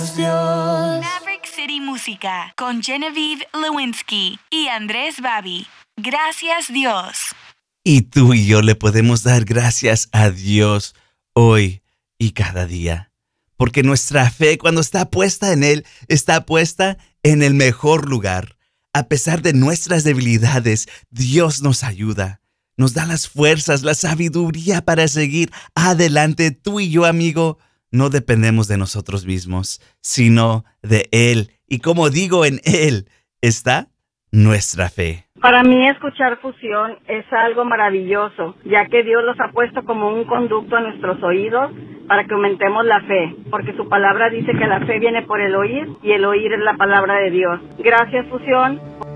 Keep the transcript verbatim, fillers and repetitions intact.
Dios. Maverick City Música con Genevieve Lewinsky y Andrés Babi. Gracias, Dios. Y tú y yo le podemos dar gracias a Dios hoy y cada día. Porque nuestra fe, cuando está puesta en Él, está puesta en el mejor lugar. A pesar de nuestras debilidades, Dios nos ayuda. Nos da las fuerzas, la sabiduría para seguir adelante. Tú y yo, amigo, no dependemos de nosotros mismos, sino de Él. Y como digo, en Él está nuestra fe. Para mí escuchar fusión es algo maravilloso, ya que Dios los ha puesto como un conducto a nuestros oídos para que aumentemos la fe, porque su palabra dice que la fe viene por el oír y el oír es la palabra de Dios. Gracias, fusión.